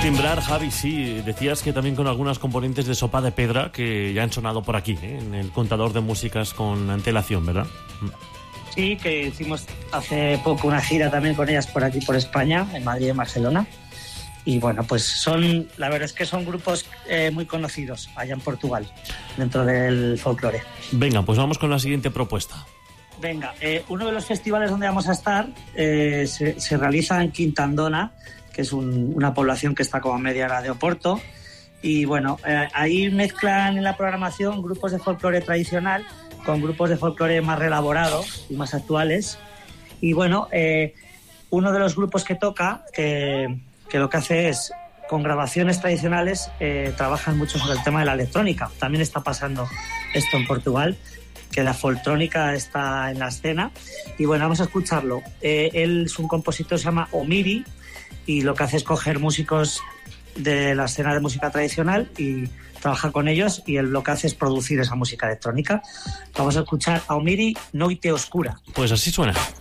timbrar, Javi, sí, decías que también con algunas componentes de Sopa de Pedra que ya han sonado por aquí, en el contador de músicas con antelación, ¿verdad? Sí, que hicimos hace poco una gira también con ellas por aquí, por España, en Madrid y en Barcelona. Y bueno, pues la verdad es que son grupos muy conocidos allá en Portugal, dentro del folclore. Venga, pues vamos con la siguiente propuesta. Venga, uno de los festivales donde vamos a estar se realiza en Quintandona, que es una población que está como a media hora de Oporto. Y bueno, ahí mezclan en la programación grupos de folclore tradicional con grupos de folclore más reelaborados y más actuales. Y bueno, uno de los grupos que toca, que lo que hace es, con grabaciones tradicionales, trabajan mucho sobre el tema de la electrónica. También está pasando esto en Portugal, que la foltrónica está en la escena. Y bueno, vamos a escucharlo. Él es un compositor, se llama Omiri, y lo que hace es coger músicos de la escena de música tradicional y trabaja con ellos, y él lo que hace es producir esa música electrónica. Vamos a escuchar a Omiri, Noite Oscura. Pues así suena.